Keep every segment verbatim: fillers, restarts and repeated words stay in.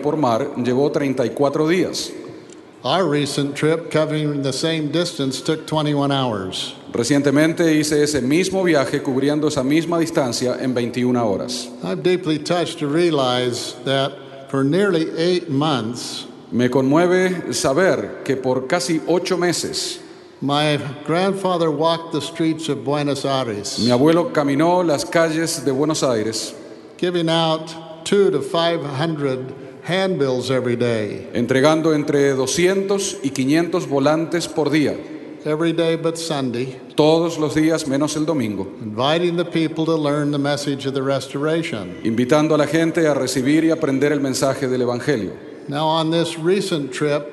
por mar llevó treinta y cuatro días. Our recent trip covering the same distance took twenty-one hours. Recientemente hice ese mismo viaje cubriendo esa misma distancia en veintiuna horas. I'm deeply touched to realize that for nearly eight months, Me conmueve saber que por casi ocho meses my grandfather walked the streets of Buenos Aires, mi abuelo caminó las calles de Buenos Aires, giving out two to five hundred handbills every day, entregando entre doscientos y quinientos volantes por día, every day but Sunday, todos los días menos el domingo, inviting the people to learn the message of the restoration. invitando a la gente a recibir y aprender el mensaje del Evangelio. Now, on this recent trip,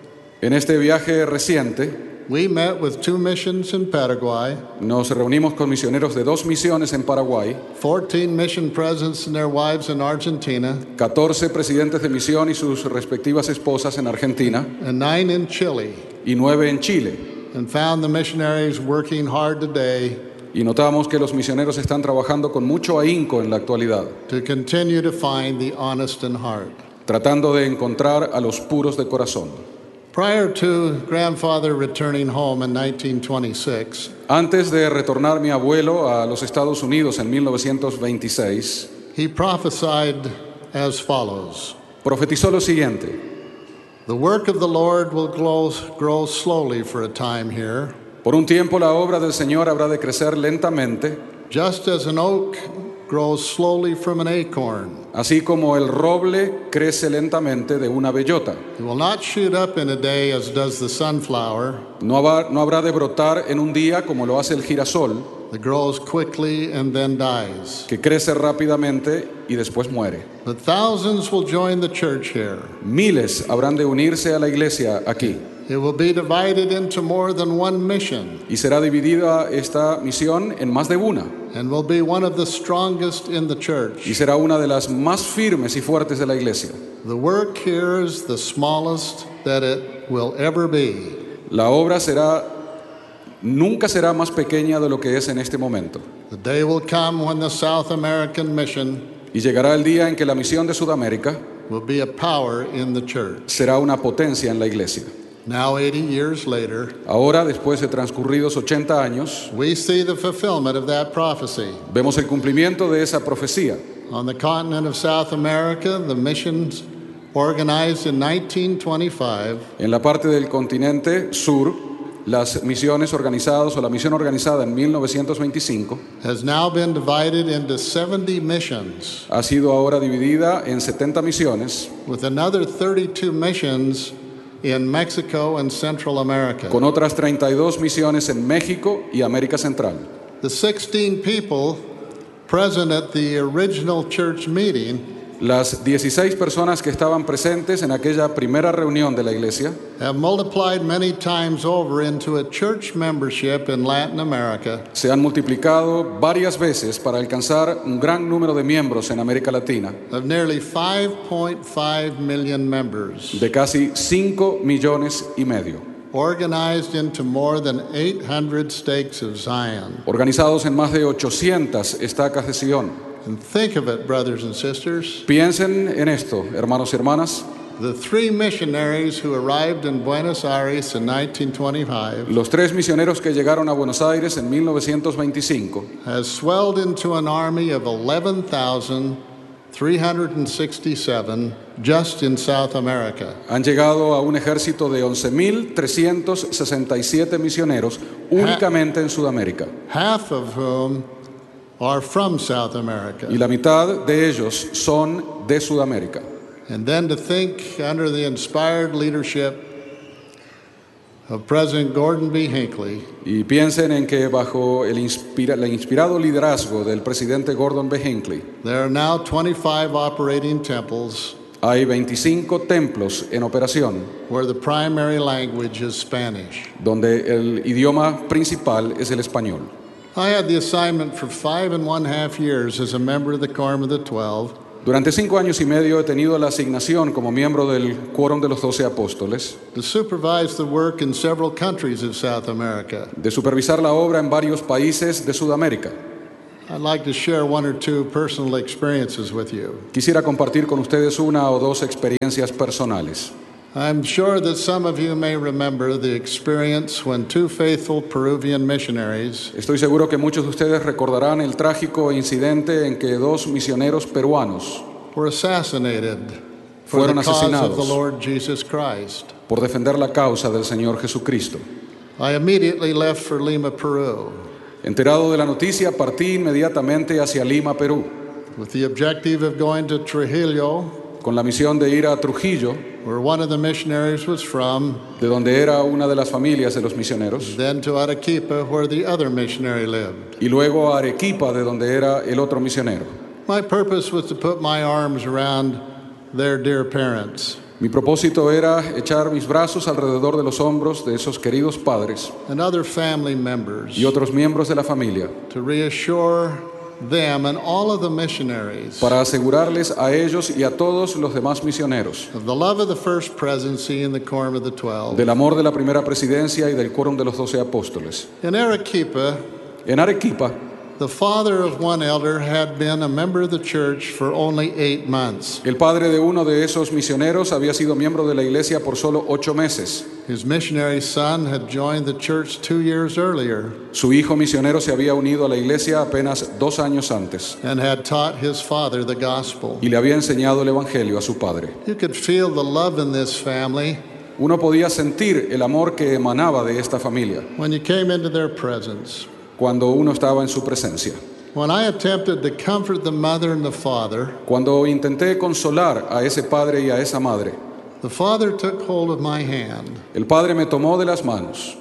En este viaje reciente, we met with two missions in Paraguay, nos reunimos con misioneros de dos misiones en Paraguay, fourteen mission presidents and their wives in Argentina, catorce presidentes de misión y sus respectivas esposas en Argentina and nine in Chile, y nueve en Chile. and found the missionaries working hard today Y notamos que los misioneros están trabajando con mucho ahínco en la actualidad, to continue to find the honest in heart. tratando de encontrar a los puros de corazón. Prior to grandfather returning home in nineteen twenty-six, Antes de retornar mi abuelo a los Estados Unidos en mil novecientos veintiséis, he prophesied as follows: profetizó lo siguiente: the work of the Lord will grow, grow slowly for a time here, por un tiempo la obra del Señor habrá de crecer lentamente, just as an oak grows slowly from an acorn. así como el roble crece lentamente de una bellota. It will not shoot up in a day as does the sunflower, No habrá, no habrá de brotar en un día como lo hace el girasol, that grows quickly and then dies. que crece rápidamente y después muere. But thousands will join the church here. Miles habrán de unirse a la iglesia aquí, It will be divided into more than one mission y será dividida esta misión en más de una, and will be one of the strongest in the church. y será una de las más firmes y fuertes de la iglesia. The work here is the smallest that it will ever be. La obra será, nunca será más pequeña de lo que es en este momento. The day will come when the South American mission Y llegará el día en que la misión de Sudamérica will be a power in the church. será una potencia en la iglesia. Now, eighty years later, Ahora, después de transcurridos ochenta años, we see the fulfillment of that prophecy. vemos el cumplimiento de esa profecía. On the continent of South America, the missions organized in nineteen twenty-five En la parte del continente sur, las misiones organizadas o la misión organizada en mil novecientos veinticinco has now been divided into seventy missions, ha sido ahora dividida en setenta misiones, with another thirty-two missions in Mexico and Central America. con otras treinta y dos misiones en México y América Central. The sixteen people present at the original church meeting Las dieciséis personas que estaban presentes en aquella primera reunión de la iglesia have multiplied many times over into a church membership in Latin America se han multiplicado varias veces para alcanzar un gran número de miembros en América Latina, of nearly five point five million members, de casi cinco millones y medio, organized into more than eight hundred stakes of Zion. organizados en más de ochocientas estacas de Sion. And think of it, brothers and sisters. Piensen en esto, hermanos y hermanas. The three missionaries who arrived in Buenos Aires in nineteen twenty-five Los tres misioneros que llegaron a Buenos Aires en mil novecientos veinticinco has swelled into an army of eleven thousand three hundred sixty-seven just in South America. han llegado a un ejército de once mil trescientos sesenta y siete misioneros únicamente en Sudamérica. Half of whom are from South America. Y la mitad de ellos son de Sudamérica. And then to think, under the inspired leadership of President Gordon B. Hinckley, Y piensen en que bajo el, inspira- el inspirado liderazgo del presidente Gordon B. Hinckley there are now twenty-five operating temples hay veinticinco templos en operación where the primary language is Spanish. donde el idioma principal es el español. I had the assignment for five and one half years as a member of the Quorum of the Twelve Durante cinco años y medio he tenido la asignación como miembro del Quórum de los Doce Apóstoles to supervise the work in several countries of South America. de supervisar la obra en varios países de Sudamérica. I'd like to share one or two personal experiences with you. Quisiera compartir con ustedes una o dos experiencias personales. I'm sure that some of you may remember the experience when two faithful Peruvian missionaries Estoy seguro que muchos de ustedes recordarán el trágico incidente en que dos misioneros peruanos were assassinated for fueron the cause of the asesinados Lord Jesus Christ. por defender la causa del Señor Jesucristo. I immediately left for Lima, Peru, Enterado de la noticia, partí inmediatamente hacia Lima, Perú, with the objective of going to Trujillo, con la misión de ir a Trujillo, where one of the missionaries was from, de donde era una de las familias de los misioneros, then to Arequipa, where the other missionary lived. y luego a Arequipa, de donde era el otro misionero. My purpose was to put my arms around their dear parents Mi propósito era echar mis brazos alrededor de los hombros de esos queridos padres and other family members y otros miembros de la familia to reassure them and all of the missionaries para asegurarles a ellos y a todos los demás misioneros of the love of the first presidency and the quorum of the twelve. del amor de la primera presidencia y del quórum de los doce apóstoles. In Arequipa, En Arequipa, the father of one elder had been a member of the church for only eight months. el padre de uno de esos misioneros había sido miembro de la iglesia por solo ocho meses. His missionary son had joined the church two years earlier Su hijo misionero se había unido a la iglesia apenas dos años antes and had taught his father the gospel. y le había enseñado el evangelio a su padre. You could feel the love in this family Uno podía sentir el amor que emanaba de esta familia when you came into their presence. cuando uno estaba en su presencia. When I attempted to comfort the mother and the father, Cuando intenté consolar a ese padre y a esa madre, the father took hold of my hand, el padre me tomó de las manos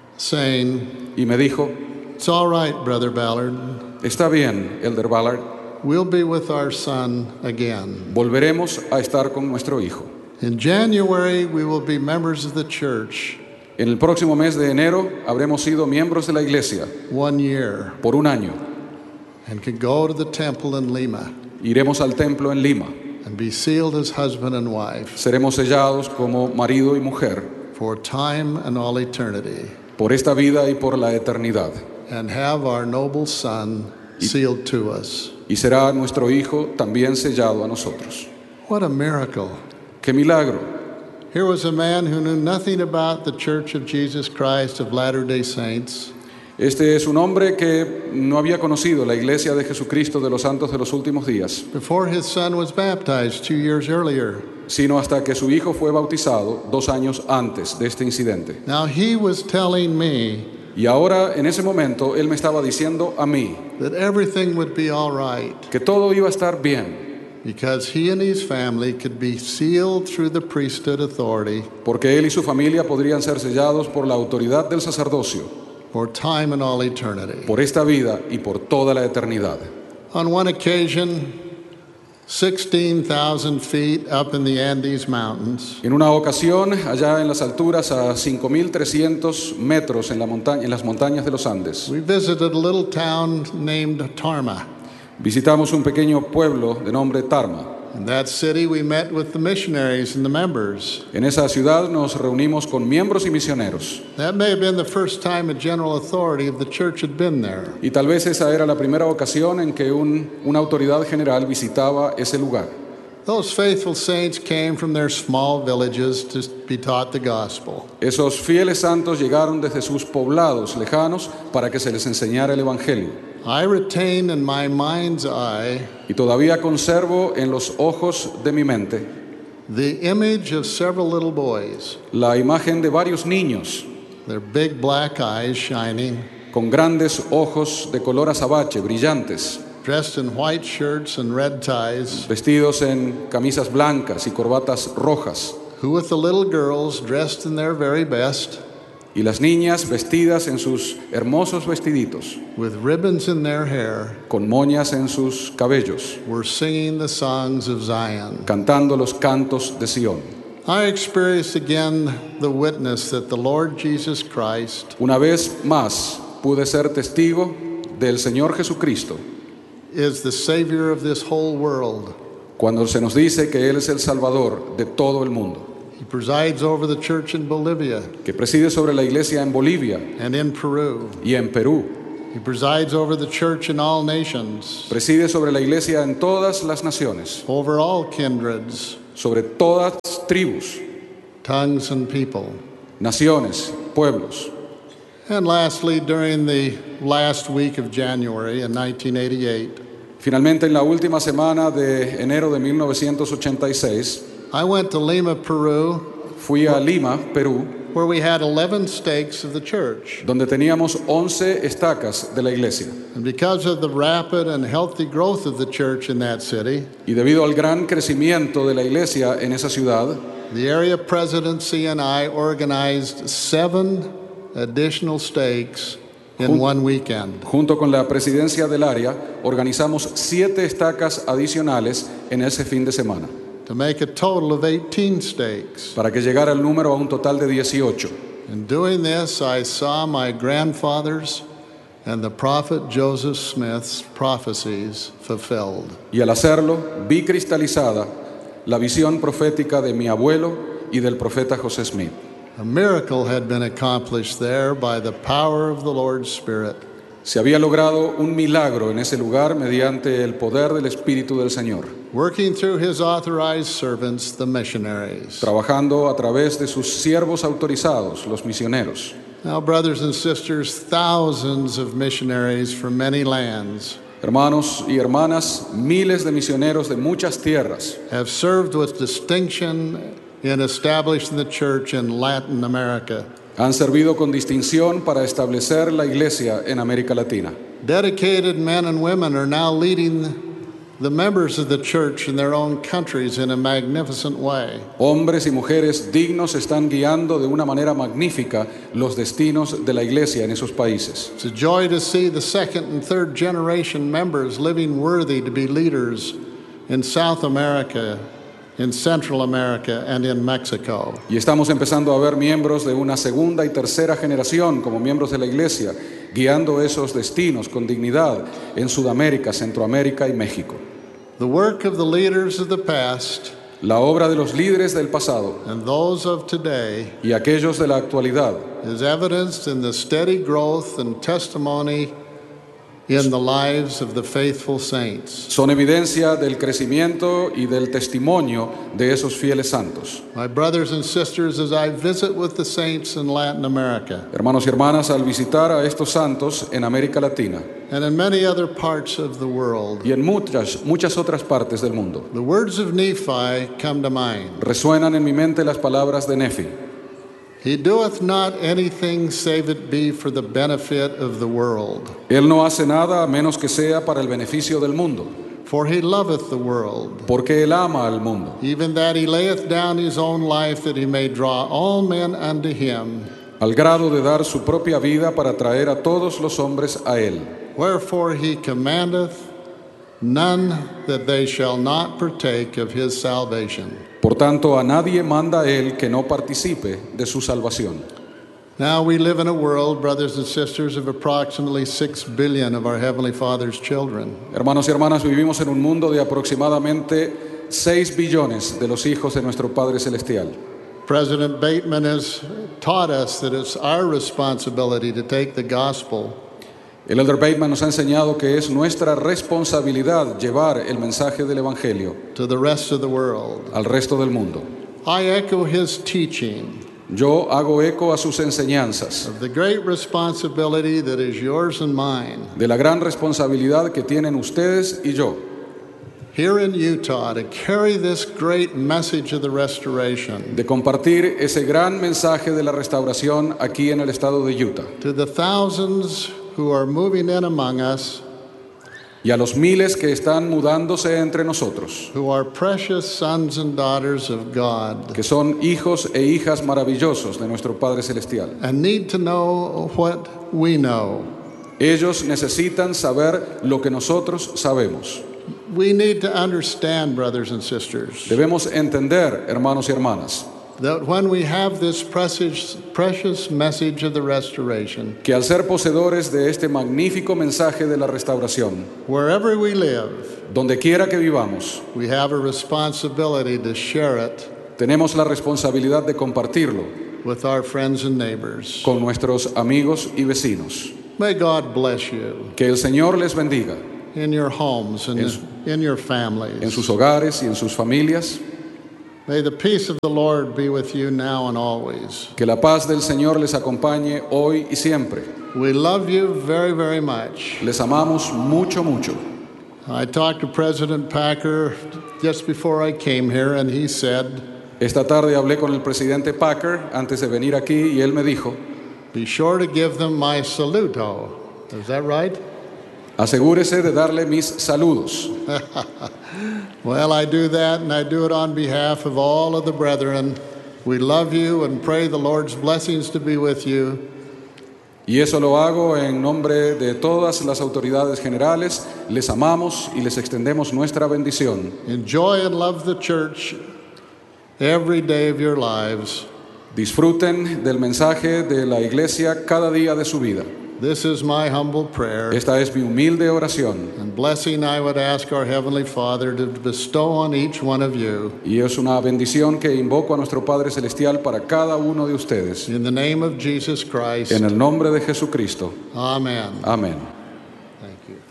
saying, y me dijo: "It's all right, Brother Ballard. está bien, Elder Ballard, We'll be with our son again. volveremos a estar con nuestro hijo. In January, we will be members of the church En el próximo mes de enero habremos sido miembros de la iglesia one year por un año. and could go to the temple in Lima Iremos al templo en Lima. and be sealed as husband and wife Seremos sellados como marido y mujer for time and all eternity, por esta vida y por la eternidad. and have our noble son sealed to us." Y será nuestro hijo también sellado a nosotros. What a miracle. ¡Qué milagro! Here was a man who knew nothing about the Church of Jesus Christ of Latter-day Saints, Este es un hombre que no había conocido la iglesia de Jesucristo de los santos de los últimos días, before his son was baptized two years earlier. sino hasta que su hijo fue bautizado dos años antes de este incidente. Now he was telling me Y ahora, en ese momento, él me estaba diciendo a mí that everything would be all right que todo iba a estar bien, because he and his family could be sealed through the priesthood authority porque él y su familia podrían ser sellados por la autoridad del sacerdocio, for time and all eternity. por esta vida y por toda la eternidad. On one occasion, sixteen thousand feet up in the Andes Mountains, En una ocasión, allá en las alturas, a cinco mil trescientos metros en, la monta- en las montañas de los Andes, we visited a little town named Tarma. visitamos un pequeño pueblo de nombre Tarma. In that city, we met with the missionaries and the members. En esa ciudad nos reunimos con miembros y misioneros, That may have been the first time a general authority of the church had been there. y tal vez esa era la primera ocasión en que un- una autoridad general visitaba ese lugar. Those faithful saints came from their small villages to be taught the gospel. Esos fieles santos llegaron desde sus poblados lejanos para que se les enseñara el Evangelio. I retain in my mind's eye Y todavía conservo en los ojos de mi mente the image of several little boys, la imagen de varios niños their big black eyes shining, con grandes ojos de color azabache, brillantes, dressed in white shirts and red ties, vestidos en camisas blancas y corbatas rojas, who with the little girls dressed in their very best, y las niñas vestidas en sus hermosos vestiditos, with ribbons in their hair, con moñas en sus cabellos, were singing the songs of Zion. cantando los cantos de Sión. I experienced again the witness that the Lord Jesus Christ Una vez más pude ser testigo del Señor Jesucristo is the Savior of this whole world. cuando se nos dice que Él es el Salvador de todo el mundo, He presides over the church in Bolivia que preside sobre la iglesia en Bolivia and in Peru y en Perú He presides over the church in all nations, Preside sobre la iglesia en todas las naciones, over all kindreds, sobre todas tribus, tongues, and people. naciones, pueblos. And lastly, during the last week of January in nineteen eighty-eight, Finalmente, en la última semana de enero de mil novecientos ochenta y seis, I went to Lima, Peru, fui a Lima, Perú, where we had eleven stakes of the church. donde teníamos once estacas de la iglesia. And because of the rapid and healthy growth of the church in that city, Y debido al gran crecimiento de la iglesia en esa ciudad, the area presidency and I organized seven additional stakes in Jun- one weekend. junto con la presidencia del área, organizamos siete estacas adicionales en ese fin de semana, To make a total of eighteen stakes. para que llegara el número a un total de dieciocho. In doing this, I saw my grandfather's and the prophet Joseph Smith's prophecies fulfilled. Y al hacerlo, vi cristalizada la visión profética de mi abuelo y del profeta José Smith. A miracle had been accomplished there by the power of the Lord's Spirit. Se había logrado un milagro en ese lugar mediante el poder del Espíritu del Señor, Working through his authorized servants, the missionaries. trabajando a través de sus siervos autorizados, los misioneros. Now, brothers and sisters, thousands of missionaries from many lands Hermanos y hermanas, miles de misioneros de muchas tierras have served with distinction in establishing the church in Latin America. han servido con distinción para establecer la iglesia en América Latina. Dedicated men and women are now leading the members of the church in their own countries in a magnificent way. Hombres y mujeres dignos están guiando de una manera magnífica los destinos de la iglesia en esos países. It's a joy to see the second and third generation members living worthy to be leaders in South America, in Central America, and in Mexico. Y estamos empezando a ver miembros de una segunda y tercera generación como miembros de la iglesia, guiando esos destinos con dignidad en Sudamérica, Centroamérica y México. The work of the leaders of the past La obra de los líderes del pasado and those of today y aquellos de la actualidad is evidenced in the steady growth and testimony in the lives of the faithful saints. son evidencia del crecimiento y del testimonio de esos fieles santos. My brothers and sisters, as I visit with the saints in Latin America Hermanos y hermanas, al visitar a estos santos en América Latina and in many other parts of the world, y en muchas, muchas otras partes del mundo, the words of Nephi come to mind. resuenan en mi mente las palabras de Nefi. He doeth not anything save it be for the benefit of the world. Él no hace nada a menos que sea para el beneficio del mundo, For he loveth the world, porque Él ama al mundo, even that he layeth down his own life that he may draw all men unto him. al grado de dar su propia vida para traer a todos los hombres a Él. Wherefore he commandeth none that they shall not partake of his salvation. Por tanto, a nadie manda Él que no participe de su salvación. Now we live in a world, brothers and sisters, of approximately six billion of our Heavenly Father's children. Hermanos y hermanas, vivimos en un mundo de aproximadamente seis billones de los hijos de nuestro Padre Celestial. President Bateman has taught us that it's our responsibility to take the gospel El Elder Bateman nos ha enseñado que es nuestra responsabilidad llevar el mensaje del Evangelio to the rest of the world. al resto del mundo. I echo his teaching Yo hago eco a sus enseñanzas of the great responsibility that is yours and mine de la gran responsabilidad que tienen ustedes y yo here in Utah to carry this great message of the restoration de compartir ese gran mensaje de la restauración aquí en el estado de Utah to the thousands who are moving in among us, y a los miles que están mudándose entre nosotros, who are precious sons and daughters of God que son hijos e hijas maravillosos de nuestro Padre Celestial. and need to know what we know. Ellos necesitan saber lo que nosotros sabemos. We need to understand, brothers and sisters, Debemos entender, hermanos y hermanas, that when we have this precious, precious message of the restoration, que al ser poseedores de este magnífico mensaje de la restauración, wherever we live, donde quiera que vivamos, we have a responsibility to share it tenemos la responsabilidad de compartirlo with our friends and neighbors. con nuestros amigos y vecinos. May God bless you Que el Señor les bendiga in your homes and En su- in your en families. sus hogares y en sus familias. May the peace of the Lord be with you now and always. Que la paz del Señor les acompañe hoy y siempre. We love you very, very much. Les amamos mucho, mucho. I talked to President Packer just before I came here, and he said, Esta tarde hablé con el presidente Packer antes de venir aquí y él me dijo, be sure to give them my saluto. Is that right? asegúrese de darle mis saludos. Well, I do that, and I do it on behalf of all of the brethren. We love you and pray the Lord's blessings to be with you. Y eso lo hago en nombre de todas las autoridades generales. Les amamos y les extendemos nuestra bendición. Enjoy and love the church every day of your lives. Disfruten del mensaje de la iglesia cada día de su vida. This is my humble prayer. Esta es mi humilde oración. And blessing I would ask our Heavenly Father to bestow on each one of you. Y es una bendición que invoco a nuestro Padre Celestial para cada uno de ustedes. In the name of Jesus Christ. En el nombre de Jesucristo. Amen. Amén. Thank you.